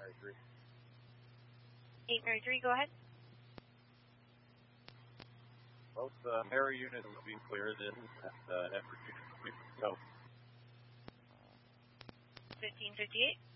Mary 3. 8 Mary 3, go ahead. Both Mary units will be cleared and effort units will be go. 1558.